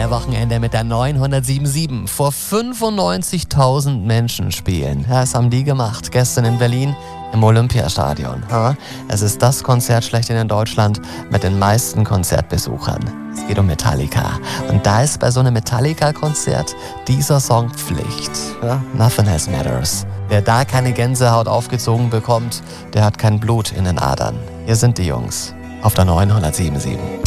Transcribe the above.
Wochenende mit der 977 vor 95.000 Menschen spielen. Ja, das haben die gemacht, gestern in Berlin im Olympiastadion. Ja, es ist das Konzert schlechthin in Deutschland mit den meisten Konzertbesuchern. Es geht um Metallica. Und da ist bei so einem Metallica-Konzert dieser Song Pflicht. Ja, Nothing Else Matters. Wer da keine Gänsehaut aufgezogen bekommt, der hat kein Blut in den Adern. Hier sind die Jungs auf der 977.